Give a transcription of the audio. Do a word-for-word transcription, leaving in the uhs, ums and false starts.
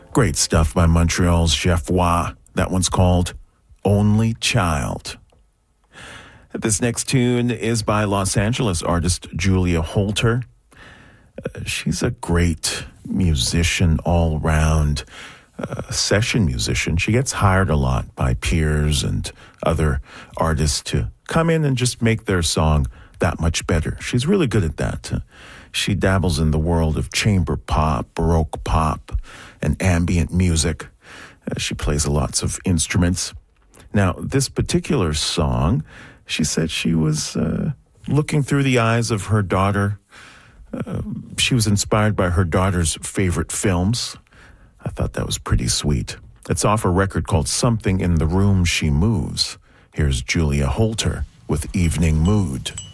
Great stuff by Montreal's Jeff Waugh. That one's called Only Child. This next tune is by Los Angeles artist Julia Holter. Uh, she's a great musician all round, uh, session musician. She gets hired a lot by peers and other artists to come in and just make their song that much better. She's really good at that. Uh, she dabbles in the world of chamber pop, baroque pop, and ambient music. Uh, she plays lots of instruments. Now, this particular song, she said she was uh, looking through the eyes of her daughter. Uh, she was inspired by her daughter's favorite films. I thought that was pretty sweet. It's off a record called Something in the Room She Moves. Here's Julia Holter with Evening Mood.